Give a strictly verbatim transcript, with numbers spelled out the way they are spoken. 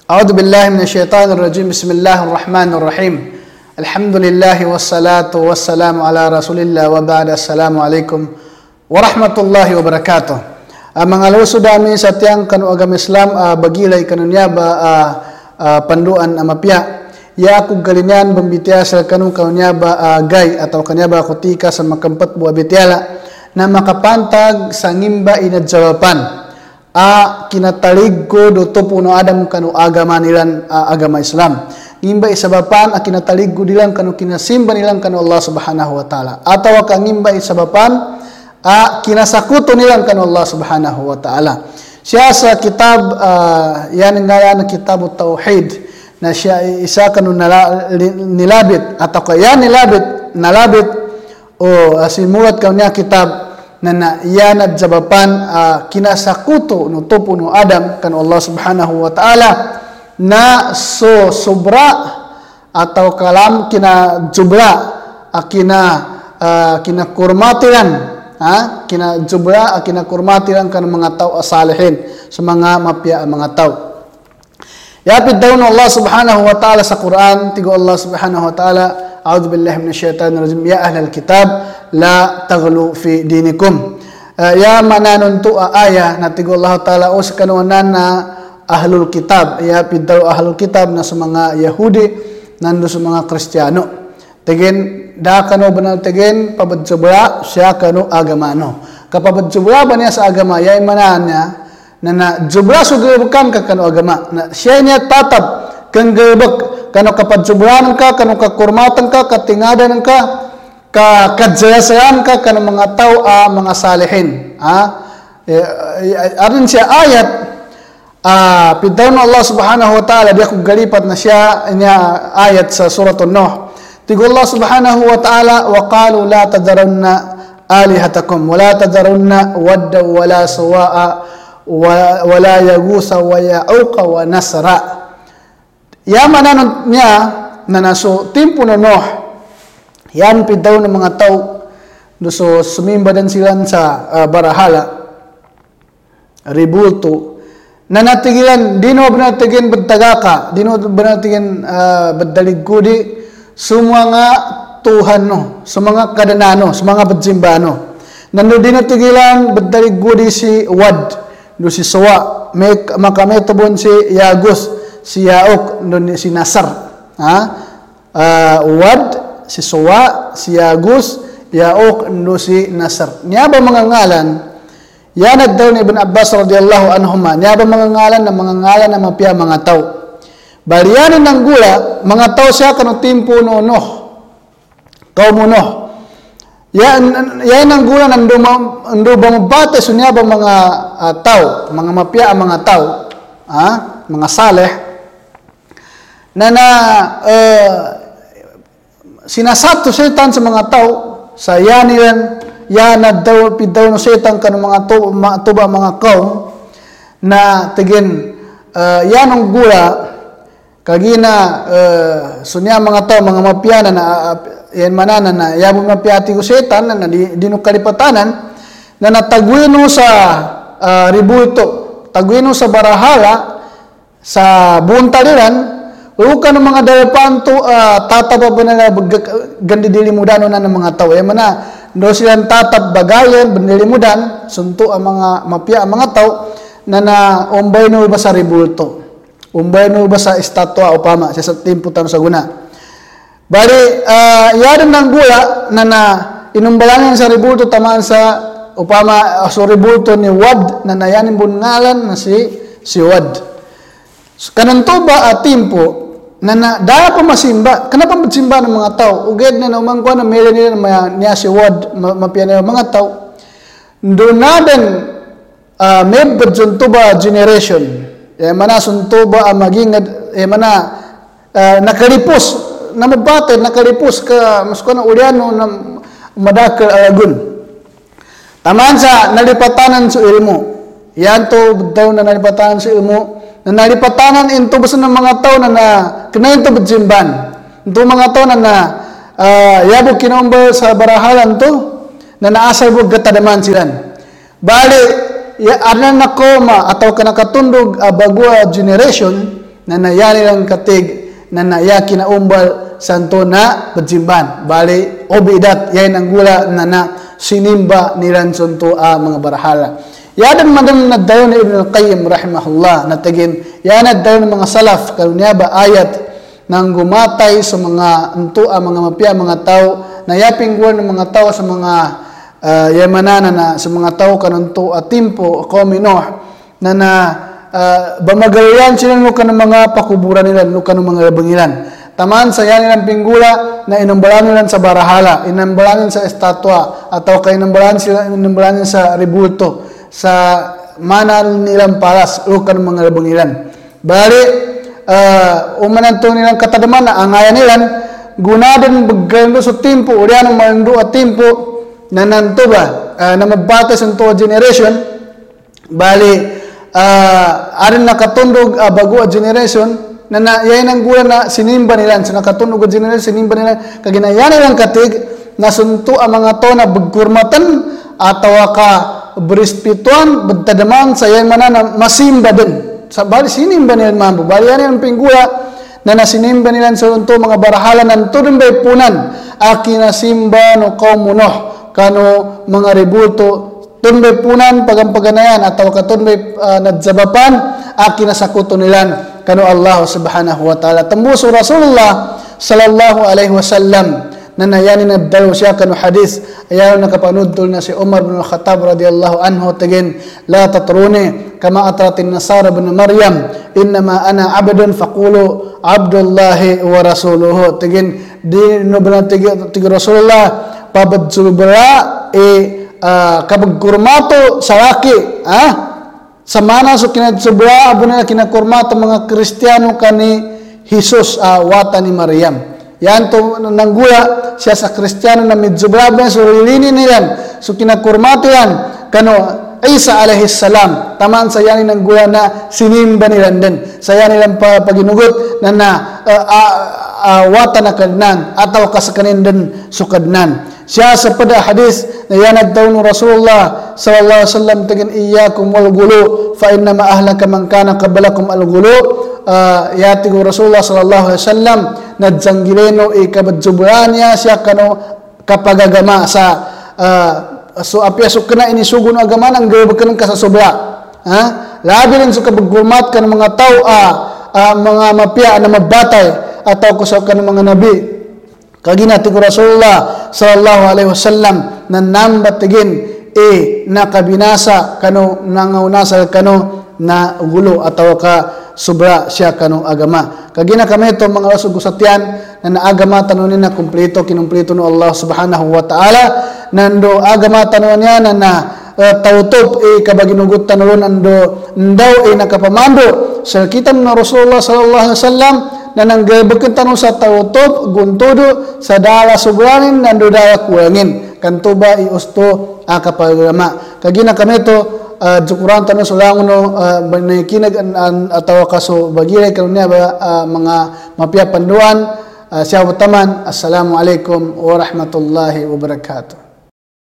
A'udzu billahi minasyaitonir rajim. Bismillahirrahmanirrahim. Alhamdulillahi wassalatu wassalamu ala Rasulillah wa ba'da. Assalamualaikum warahmatullahi wabarakatuh. Uh, Mangalaw sudami sa tiyang kanu agama Islam uh, bagilay kanunya ba uh, uh, panduan amapya. Ya aku galinyan bambitya sa kanu kanunya ba uh, gay atau kanya ba kutika sa makampat buah bitiala na makapantag sa ngimba inadjawapan. A kinatalig ko doto puno adam kanu agama nilan uh, agama Islam. Ngimba isabapan a kinatalig ko dilan kanu kinasimba nilan kanu Allah Subhanahu wa taala. Atawa ka ngimba isabapan a kinasakuto nilan kanu Allah Subhanahu wa taala. Siya sa kitab uh, yan nga na kitab tauhid na siya isa kanu nala, nilabit atau kaya nilabit nalabit o uh, simulat kanya kitab na na iyan at jabapan uh, kinasakuto no topo no Adam kan Allah Subhanahu wa taala na so sobra atau kalam kina jubra uh, kina uh, kina kurmatiran ha kina jubra uh, kina kurmatiran kan mga tao salihin sa mga mapya mga tao. Yapid daw no Allah Subhanahu wa taala sa Quran tigo Allah Subhanahu wa taala a'udzu billahi minasyaitonir rajim ya ahlal kitab la taghlu fi dinikum. Uh, ya mananon tu uh, aya na tigo Allah taala o sa kanunan na ahlul kitab ya pidaw ahlul kitab na sa mga Yahudi nando sa mga Kristiyano. Tegen da kanu banal tegen pabadjubra siya kanu agamano. Kapabadjubra ba niya sa agama yay manan niya na na jubra sugebukan ka kanu agama. Na siya niya tatab kang gebek kanu kapadjubranan ka kanu kakurmatan ka katingadan ka ka kajayasaan ka kanu mga tao uh, mga salihin ha e, aron siya ayat uh, pidaw na Allah Subhanahu wa taala dia kung galipat na siya niya ayat sa surat Nuh tigo Allah Subhanahu wa taala wa qalu la tadarunna alihatakum wa la tadarunna wadda wa la suwa'a wa la yagusa wa ya'uqa wa nasra. Yamanan niya na naso timpo no Nuh yan pidaw ng mga tao so sumimba din sila sa uh, barahala ribulto na natigilan dino banatigin badtagaka dino banatigin uh, baddaligkudi sumwa nga tuhan no sa mga kadanano sa mga badjimbano nando dino tigilan baddaligkudi si Wad do si Suwa may makametobon si Yagus si Yaok no si Nasar ha uh, Wad si Suwa, si Yagus, Yaok, no si Nasar. Niya ba mga ngalan? Yan daw ni Ibn Abbas radiyallahu anhuma. Niya ba mga ngalan na mga ngalan na mapya mga tao? Baliyanin ng gula, mga tao siya kanong timpo no Nuh. Kaum Nuh. Yan, yan ang gula ng ando ba mabate so niya ba mga uh, tao, mga mapya mga tao, ha? Mga saleh, na na, uh, sinasato setan sa mga tao sa yanilan yana daw pidaw no setan kan mga to tuba mga kaum na tegen uh, yanong gula kagina uh, sunya mga tao mga mapiyana na uh, yan manana na yabo mapiyati ko setan na di, di no kalipatanan na natagwino sa uh, ribulto tagwino sa barahala sa buntaliran ukan ng mga dalapanto uh, tatap ba na gandi dilimudan na ng mga tao ay mana do silang tatap bagayan bandilimudan sunto ang mga mapya ang mga tao na na umbay no ba sa ribulto umbay no ba sa estatwa upama sa timpo tan sa guna bali uh, yaran ng gula na na inumbalangan sa ribulto tamaan sa upama uh, so ribulto ni Wad na nayanin bungalan na si si Wad so, kananto ba at timpo na na dahil pa masimba kanapa masimba ng mga tao uged na naumang ko na meron nila na niya si Wad mapya na mga tao doon natin uh, may badjunto ba generation eh mana sunto ba ang maging eh mana uh, nakalipos na mabate nakalipos ka mas ko na uliano na madakal alagun taman sa nalipatanan sa ilmo yan to daw na nalipatanan sa ilmo na nalipatanan into basta ng mga tao na na kinain to bajimban into mga tao na na uh, yabo kinomba sa barahalan to na naasay mo gatadaman silan bali ya arnan na koma ataw kanakatundog uh, bagwa generation na nayani lang katig na nayaki na umbal santo na pajimban bali obidat yan ang gula na na sinimba nilan santo a mga barahala. Yadan madam na dayon ni Ibn al-Qayyim rahimahullah na tagin yanad dayon mga salaf kanunya ba ayat nang gumatay sa mga unto a mga mapya mga tao na yaping guwan ng mga tao sa mga uh, yamanana na sa mga tao kanunto a timpo kaum Nuh na na uh, bamagayan sila no kanang mga pakuburan nila no kanang mga bangilan. Taman sa yan nilang pinggula na inumbalan nila sa barahala, inumbalan sa estatwa, atau kay inumbalan sila inumbalan sa ribulto, sa manal nilang palas, o kanang mga bangilan. Bali, uh, umananto nilang katadaman na angayan nilang, gunadan bagayando sa timpo, o yan ang malando at timpo, na nanto ba, uh, na magbata sa to generation, bali, uh, arin nakatundog uh, bago a generation, na na yan ang gula na sinimba nila sa nakatunog at generation sinimba nila kaginayan nilang katig na sunto ang mga to na bagkurmatan ataw ka berispituan bagtadaman sa yan mana na masimba din sa bali sinimba nila mambo bali yan ang pinggula na nasinimba nila sa sunto mga barahala ng tudong bay punan aki na simba no kaum Nuh kano mga rebulto tunbay punan pagampaganayan ataw ka tunbay uh, nadzabapan aki na sakuto nilan kanu Allah subhanahu wa ta'ala tembuso Rasulullah sallallahu alaihi wasallam na nayani na daw siya kanu hadis ayaw nakapanudtol na si Umar bin Al-Khattab radhiyallahu anhu tegin la tatruni kama atratin nasara bin Maryam innama ana abdun faqulu abdullahi wa rasuluhu tegin di no bala tegi Rasulullah pabadzulbara e uh, kabagkurmato salaki ah samana so kinadsobra abo na kinakurmata mga Kristiyano kani Jesus uh, wata ni Maryam. Yan to nanggula siya sa Kristiyano na midzobra ba so lilini nilan so kinakurmato yan kano Isa alaihi salam taman sa yan nanggula na sinimba nilan din sa yan nilang paginugot na na uh, uh, uh, wata na kadnan ataw kasakanin din sukadnan. Siya sa pada hadis na yanad daw ng Rasulullah sallallahu alaihi wasallam tagin iyyakum wal gulu fa inna ma ahlaka man kana qablakum al gulu uh, yati ko Rasulullah sallallahu alaihi wasallam nadjanggileno ikabadjubranya siya kano kapagagama sa uh, so apya so kana ini sugon agama nang gawakan ka sa sobra ha labi rin so kabaggumat kan mga tao uh, uh, mga mapya na mabatay ataw ko sa kan mga nabi kagina ti Rasulullah sallallahu alaihi wasallam nan nambat tigin e nakabinasa kano nangaunasa kano na gulo ataw ka sobra siya kano agama kagina kami to mga usog usatyan na naagama tanunin na kumpleto kinumpleto no Allah subhanahu wa ta'ala nando agama tanunin niya na na uh, tawtop e kabaginugot tanunon ando ndaw e nakapamando sa kita na Rasulullah sallallahu alaihi wasallam na nanggabakin tanong sa tawtop guntudo sa dala subranin nando dala kuwangin kantuba iusto akapagama kagina kami to uh, jukuran tanong sulangon no uh, banikinag ataw kaso bagire kanunya ba uh, mga mapya panduan uh, siya utaman assalamu alaikum warahmatullahi wabarakatuh.